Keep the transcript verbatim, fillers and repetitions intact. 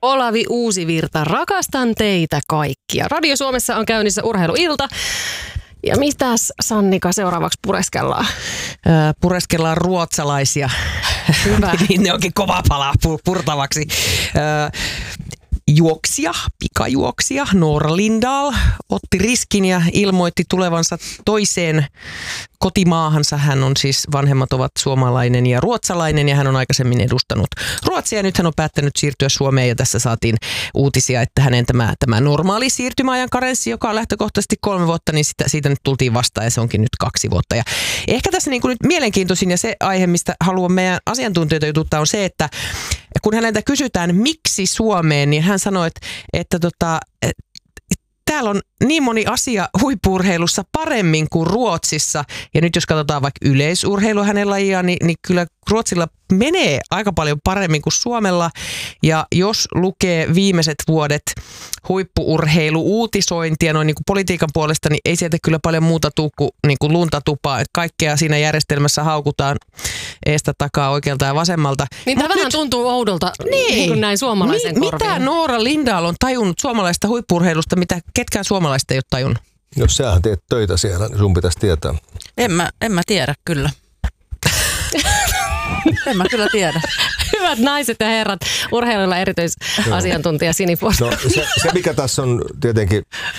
Olavi Uusivirta, rakastan teitä kaikkia. Radio Suomessa on käynnissä urheiluilta. Ja mitäs, Sannika, seuraavaksi pureskellaan? Öö, pureskellaan ruotsalaisia. Hyvä. Ne onkin kova pala purtavaksi. Öö, Juoksija, pikajuoksija Noora Lindahl otti riskin ja ilmoitti tulevansa toiseen kotimaahansa. Hän on siis, vanhemmat ovat suomalainen ja ruotsalainen ja hän on aikaisemmin edustanut Ruotsia. Nyt hän on päättänyt siirtyä Suomeen ja tässä saatiin uutisia, että hänen tämä, tämä normaali siirtymäajan karenssi, joka on lähtökohtaisesti kolme vuotta, niin sitä, siitä nyt tultiin vastaan ja se onkin nyt kaksi vuotta. Ja ehkä tässä niin kuin nyt mielenkiintoisin ja se aihe, mistä haluan meidän asiantuntijoita jututtaa, on se, että kun häneltä kysytään, miksi Suomeen, niin hän sanoi, että, että tota, täällä on niin moni asia huippu-urheilussa paremmin kuin Ruotsissa. Ja nyt jos katsotaan vaikka yleisurheilua hänen lajiaan, niin, niin kyllä Ruotsilla menee aika paljon paremmin kuin Suomella. Ja jos lukee viimeiset vuodet huippu-urheilu-uutisointia noin niin kuin politiikan puolesta, niin ei sieltä kyllä paljon muuta tule kuin, niin kuin lunta tupaa. Kaikkea siinä järjestelmässä haukutaan eestä takaa, oikealta ja vasemmalta. Niin tämä vähän nyt tuntuu oudolta niin, niin kuin näin suomalaisen mi- korviin. Mitä Noora Lindahl on tajunnut suomalaista huippu-urheilusta, mitä ketkään suomalaista ei ole tajunnut? Jos sähän teet töitä siellä, niin sun pitäisi tietää. En mä, en mä tiedä kyllä. En mä kyllä tiedä. Hyvät naiset ja herrat, urheilulla erityisasiantuntija Sini Forss. No, se, se mikä tässä on tietenkin